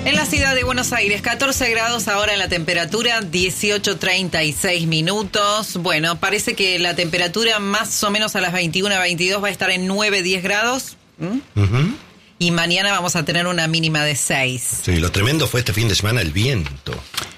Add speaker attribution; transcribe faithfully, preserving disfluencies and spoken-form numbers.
Speaker 1: En la ciudad de Buenos Aires, catorce grados ahora en la temperatura, dieciocho treinta y seis minutos. Bueno, parece que la temperatura más o menos a las veintiuno, veintidós va a estar en nueve, diez grados. ¿Mm? Uh-huh. Y mañana vamos a tener una mínima de seis.
Speaker 2: Sí, lo tremendo fue este fin de semana el viento.